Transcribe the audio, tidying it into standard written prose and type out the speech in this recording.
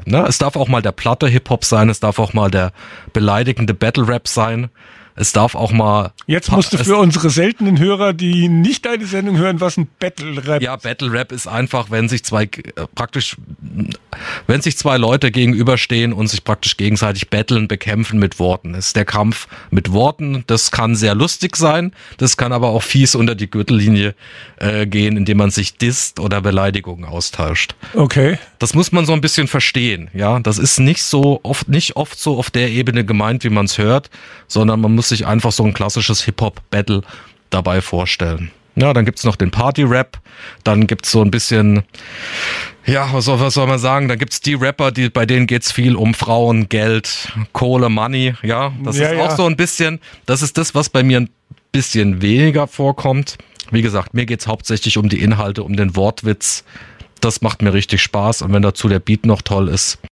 Ne? Es darf auch mal der platte Hip-Hop sein, es darf auch mal der beleidigende Battle-Rap sein. Es darf auch mal... Jetzt musst du für unsere seltenen Hörer, die nicht deine Sendung hören, was ein Battle-Rap ist. Ja, Battle-Rap ist einfach, wenn sich zwei Leute gegenüberstehen und sich praktisch gegenseitig battlen, bekämpfen mit Worten. Das ist der Kampf mit Worten. Das kann sehr lustig sein, das kann aber auch fies unter die Gürtellinie gehen, indem man sich disst oder Beleidigungen austauscht. Okay. Das muss man so ein bisschen verstehen, ja. Das ist nicht oft so auf der Ebene gemeint, wie man es hört, sondern man muss sich einfach so ein klassisches Hip-Hop-Battle dabei vorstellen. Ja, dann gibt's noch den Party-Rap, dann gibt's so ein bisschen, ja, was soll man sagen, dann gibt's die Rapper, bei denen geht's viel um Frauen, Geld, Kohle, Money, ja. Das ist auch so ein bisschen, das ist das, was bei mir ein bisschen weniger vorkommt. Wie gesagt, mir geht's hauptsächlich um die Inhalte, um den Wortwitz. Das macht mir richtig Spaß und wenn dazu der Beat noch toll ist,